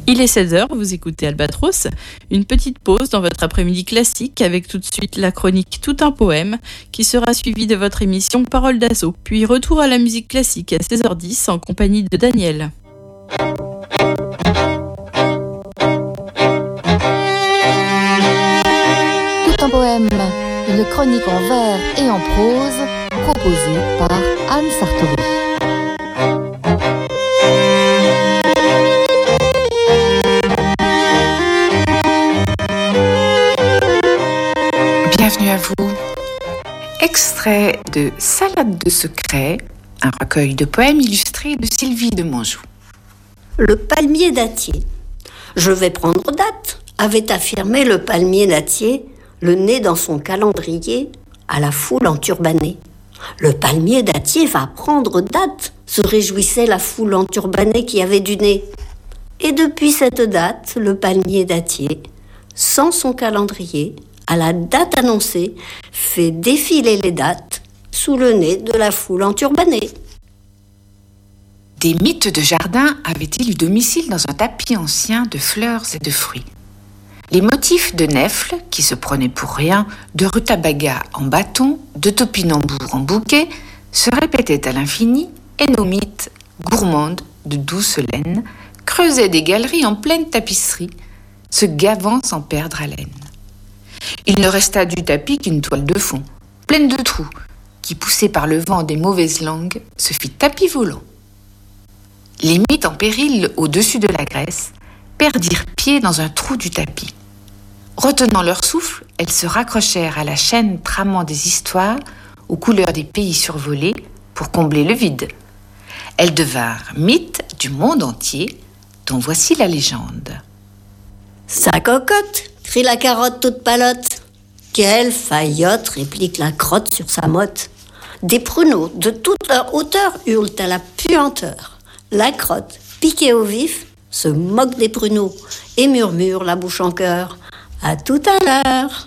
Il est 16h, vous écoutez Albatros. Une petite pause dans votre après-midi classique avec tout de suite la chronique Tout un poème qui sera suivie de votre émission Parole d'assaut. Puis retour à la musique classique à 16h10 en compagnie de Daniel. Tout un poème, une chronique en vers et en prose proposée par Anne Sartori. Bienvenue à vous. Extrait de Salade de secrets, un recueil de poèmes illustrés de Sylvie de Monjou. Le palmier dattier. Je vais prendre date, avait affirmé le palmier dattier, le nez dans son calendrier, à la foule enturbanée. Le palmier dattier va prendre date, se réjouissait la foule enturbanée qui avait du nez. Et depuis cette date, le palmier dattier, sans son calendrier, à la date annoncée, fait défiler les dates sous le nez de la foule enturbanée. Des mythes de jardin avaient-ils eu domicile dans un tapis ancien de fleurs et de fruits. Les motifs de Nèfles, qui se prenaient pour rien, de rutabaga en bâton, de topinambour en bouquet, se répétaient à l'infini, et nos mythes, gourmandes de douce laine, creusaient des galeries en pleine tapisserie, se gavant sans perdre haleine. Il ne resta du tapis qu'une toile de fond, pleine de trous, qui, poussée par le vent des mauvaises langues, se fit tapis volant. Les mythes en péril au-dessus de la graisse perdirent pied dans un trou du tapis. Retenant leur souffle, elles se raccrochèrent à la chaîne tramant des histoires aux couleurs des pays survolés pour combler le vide. Elles devinrent mythes du monde entier, dont voici la légende. Sa cocotte, crie la carotte toute palotte. Quelle faillotte, réplique la crotte sur sa motte. Des pruneaux de toute leur hauteur hurlent à la puanteur. La crotte, piquée au vif, se moque des pruneaux et murmure la bouche en cœur. À tout à l'heure.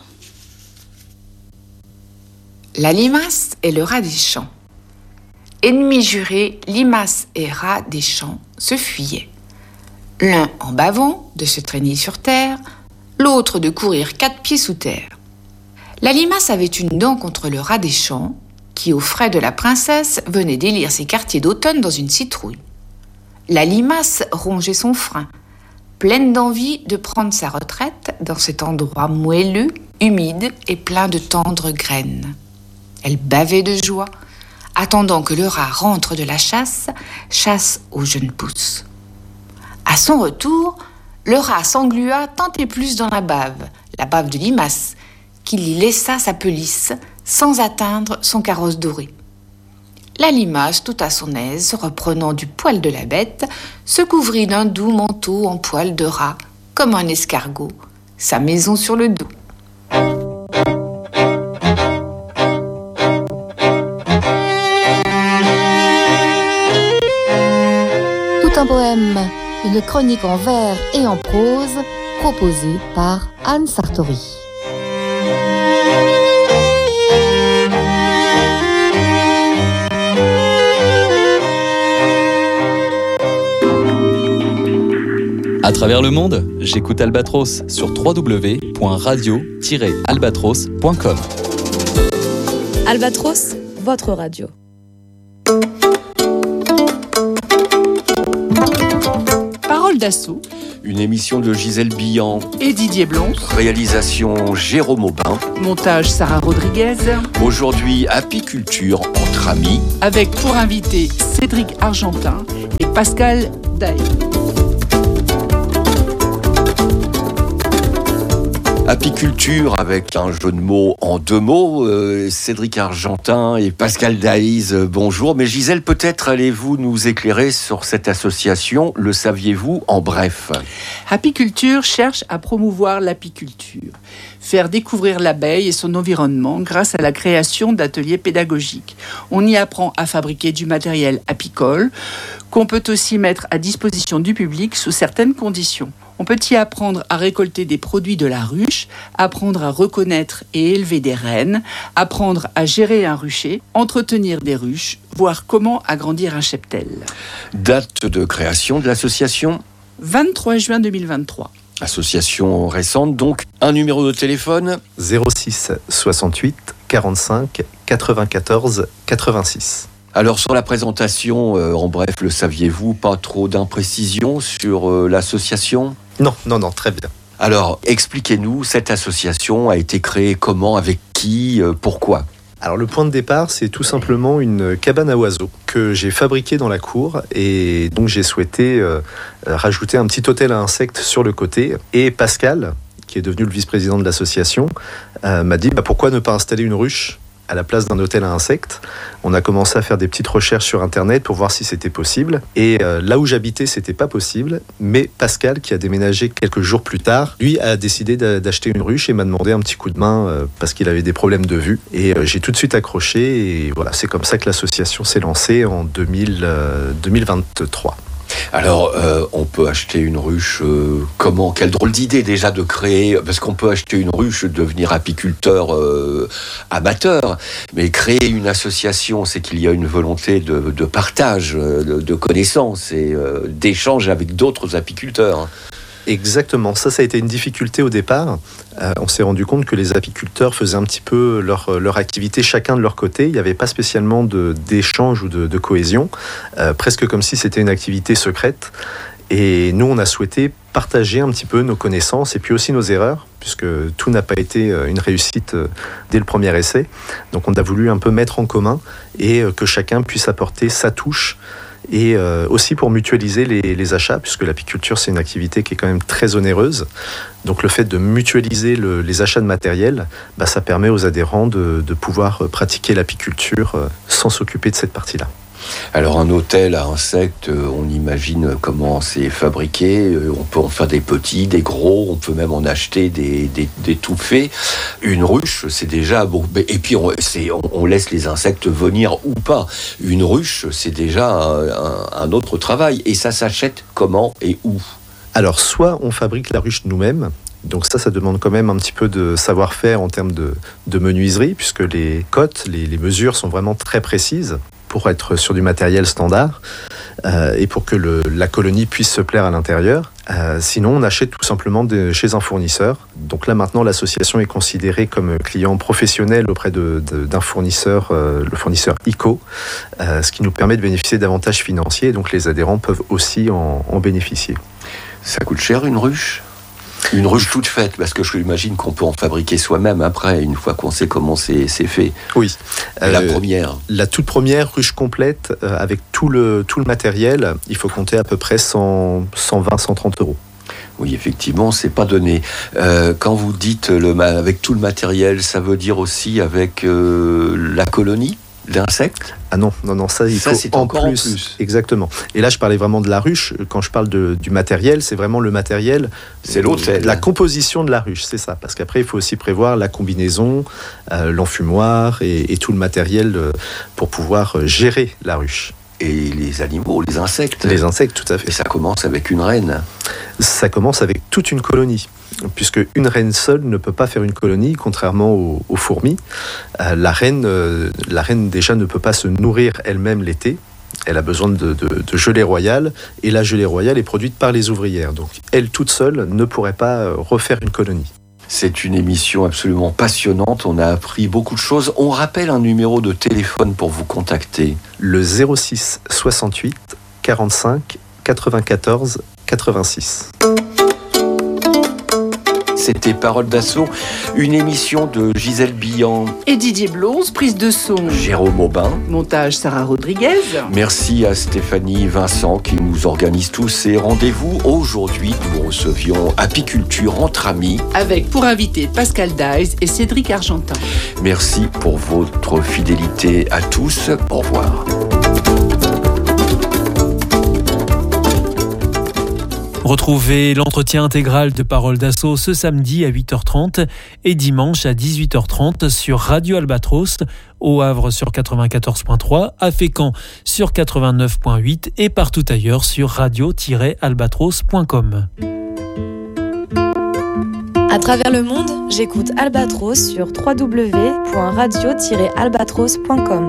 La limace et le rat des champs. Ennemis jurés, limace et rat des champs se fuyaient. L'un en bavant de se traîner sur terre, l'autre de courir 4 pieds sous terre. La limace avait une dent contre le rat des champs, qui, aux frais de la princesse, venait d'élire ses quartiers d'automne dans une citrouille. La limace rongeait son frein, pleine d'envie de prendre sa retraite dans cet endroit moelleux, humide et plein de tendres graines. Elle bavait de joie, attendant que le rat rentre de la chasse aux jeunes pousses. À son retour, le rat s'englua tant et plus dans la bave de limace, qu'il y laissa sa pelisse sans atteindre son carrosse doré. La limace, tout à son aise, reprenant du poil de la bête, se couvrit d'un doux manteau en poil de rat, comme un escargot, sa maison sur le dos. Tout un poème, une chronique en vers et en prose proposée par Anne Sartori. À travers le monde, j'écoute Albatros sur www.radio-albatros.com. Albatros, votre radio. Parole d'assaut. Une émission de Gisèle Billan Et Didier Blonce. Réalisation Jérôme Aubin. Montage Sarah Rodriguez. Aujourd'hui, apiculture entre amis. Avec pour invité Cédric Argentin et Pascal Daé. Apiculture avec un jeu de mots en 2 mots. Cédric Argentin et Pascal Daïs, bonjour. Mais Gisèle, peut-être allez-vous nous éclairer sur cette association, le saviez-vous en bref? Apiculture cherche à promouvoir l'apiculture, faire découvrir l'abeille et son environnement grâce à la création d'ateliers pédagogiques. On y apprend à fabriquer du matériel apicole qu'on peut aussi mettre à disposition du public sous certaines conditions. On peut y apprendre à récolter des produits de la ruche, apprendre à reconnaître et élever des reines, apprendre à gérer un rucher, entretenir des ruches, voir comment agrandir un cheptel. Date de création de l'association ? 23 juin 2023. Association récente, donc un numéro de téléphone 06 68 45 94 86. Alors sur la présentation, en bref, le saviez-vous, pas trop d'imprécisions sur l'association ? Non, très bien. Alors expliquez-nous, cette association a été créée comment, avec qui, pourquoi ? Alors le point de départ, c'est tout simplement une cabane à oiseaux que j'ai fabriquée dans la cour et donc j'ai souhaité rajouter un petit hôtel à insectes sur le côté. Et Pascal, qui est devenu le vice-président de l'association, m'a dit pourquoi ne pas installer une ruche à la place d'un hôtel à insectes. On a commencé à faire des petites recherches sur Internet pour voir si c'était possible. Et là où j'habitais, c'était pas possible. Mais Pascal, qui a déménagé quelques jours plus tard, lui a décidé d'acheter une ruche et m'a demandé un petit coup de main parce qu'il avait des problèmes de vue. Et j'ai tout de suite accroché. Et voilà, c'est comme ça que l'association s'est lancée en 2023. Alors, on peut acheter une ruche, comment ? Quelle drôle d'idée déjà de créer, parce qu'on peut acheter une ruche, devenir apiculteur amateur, mais créer une association, c'est qu'il y a une volonté de partage, de connaissances et d'échange avec d'autres apiculteurs. Exactement, ça a été une difficulté au départ. On s'est rendu compte que les apiculteurs faisaient un petit peu leur activité chacun de leur côté. Il n'y avait pas spécialement d'échange ou de cohésion, presque comme si c'était une activité secrète. Et nous, on a souhaité partager un petit peu nos connaissances et puis aussi nos erreurs, puisque tout n'a pas été une réussite dès le premier essai. Donc on a voulu un peu mettre en commun et que chacun puisse apporter sa touche. Et aussi pour mutualiser les achats, puisque l'apiculture, c'est une activité qui est quand même très onéreuse. Donc le fait de mutualiser les achats de matériel, ça permet aux adhérents de pouvoir pratiquer l'apiculture sans s'occuper de cette partie-là. Alors un hôtel à insectes, on imagine comment c'est fabriqué, on peut en faire des petits, des gros, on peut même en acheter des tout faits. Une ruche, c'est déjà bon, et puis on laisse les insectes venir ou pas. Une ruche, c'est déjà un autre travail, et ça s'achète comment et où ? Alors soit on fabrique la ruche nous-mêmes. Donc ça demande quand même un petit peu de savoir-faire en termes de menuiserie, puisque les cotes, les mesures sont vraiment très précises pour être sur du matériel standard et pour que la colonie puisse se plaire à l'intérieur. Sinon, on achète tout simplement chez un fournisseur. Donc là, maintenant, l'association est considérée comme client professionnel auprès d'un fournisseur, le fournisseur ICO, ce qui nous permet de bénéficier d'avantages financiers. Donc les adhérents peuvent aussi en bénéficier. Ça coûte cher une ruche ? Une ruche toute faite, parce que je imagine qu'on peut en fabriquer soi-même après, une fois qu'on sait comment c'est fait. Oui. La première. La toute première ruche complète, avec tout le matériel, il faut compter à peu près 120, 130 euros. Oui, effectivement, c'est pas donné. Quand vous dites avec tout le matériel, ça veut dire aussi avec la colonie d'insectes ? Ah non, ça il faut c'est en encore plus. En plus. Exactement. Et là, je parlais vraiment de la ruche. Quand je parle du matériel, c'est vraiment le matériel. C'est l'hôtel. La composition de la ruche, c'est ça. Parce qu'après, il faut aussi prévoir la combinaison, l'enfumoir et tout le matériel pour pouvoir gérer la ruche. Et les animaux, les insectes. Les insectes, tout à fait. Et ça commence avec une reine. Ça commence avec toute une colonie, puisque une reine seule ne peut pas faire une colonie, contrairement aux fourmis. La reine déjà ne peut pas se nourrir elle-même l'été. Elle a besoin de gelée royale, et la gelée royale est produite par les ouvrières. Donc elle toute seule ne pourrait pas refaire une colonie. C'est une émission absolument passionnante, on a appris beaucoup de choses. On rappelle un numéro de téléphone pour vous contacter. Le 06 68 45 94 86. C'était Parole d'Assaut, une émission de Gisèle Billan et Didier Blonze, prise de son Jérôme Aubin, montage Sarah Rodriguez. Merci à Stéphanie Vincent qui nous organise tous ces rendez-vous. Aujourd'hui, nous recevions Apiculture entre amis avec pour invité Pascal Daïs et Cédric Argentin. Merci pour votre fidélité à tous. Au revoir. Retrouvez l'entretien intégral de Parole d'Assaut ce samedi à 8h30 et dimanche à 18h30 sur Radio Albatros, au Havre sur 94.3, à Fécamp sur 89.8 et partout ailleurs sur radio-albatros.com. À travers le monde, j'écoute Albatros sur www.radio-albatros.com.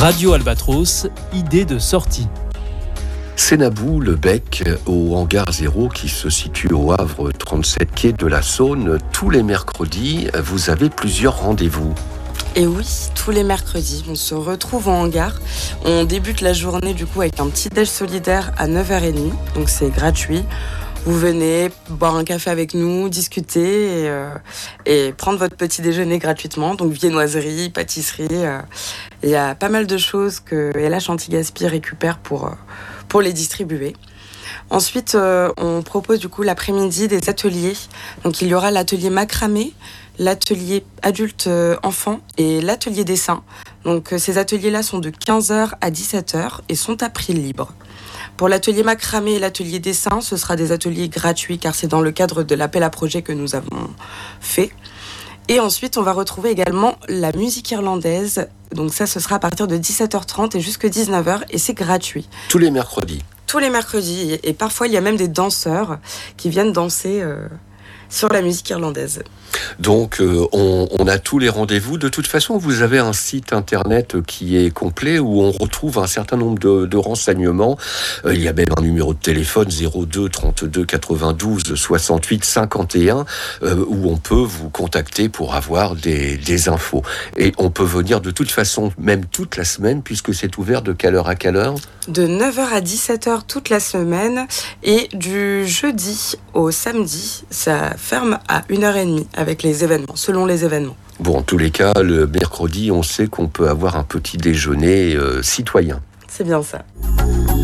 Radio Albatros, idée de sortie. Sénabou, le Bec, au hangar 0 qui se situe au Havre, 37 quai de la Saône. Tous les mercredis, vous avez plusieurs rendez-vous. Et oui, tous les mercredis, on se retrouve en hangar. On débute la journée du coup avec un petit déj solidaire à 9h30, donc c'est gratuit. Vous venez boire un café avec nous, discuter et prendre votre petit déjeuner gratuitement. Donc viennoiserie, pâtisserie, il y a pas mal de choses que LH Anti-Gaspi récupère pour les distribuer. Ensuite, on propose du coup l'après-midi des ateliers. Donc il y aura l'atelier macramé, l'atelier adulte-enfant et l'atelier dessin. Donc ces ateliers-là sont de 15h à 17h et sont à prix libre. Pour l'atelier macramé et l'atelier dessin, ce sera des ateliers gratuits car c'est dans le cadre de l'appel à projet que nous avons fait. Et ensuite, on va retrouver également la musique irlandaise. Donc ça, ce sera à partir de 17h30 et jusqu'à 19h et c'est gratuit. Tous les mercredis. Tous les mercredis. Et parfois, il y a même des danseurs qui viennent danser sur la musique irlandaise. Donc, on a tous les rendez-vous. De toute façon, vous avez un site internet qui est complet où on retrouve un certain nombre de renseignements. Il y a même un numéro de téléphone 02 32 92 68 51 où on peut vous contacter pour avoir des infos. Et on peut venir de toute façon, même toute la semaine, puisque c'est ouvert de quelle heure à quelle heure ? De 9h à 17h toute la semaine et du jeudi au samedi, ça ferme à 1h30 avec les événements, selon les événements. Bon, en tous les cas, le mercredi, on sait qu'on peut avoir un petit déjeuner citoyen. C'est bien ça.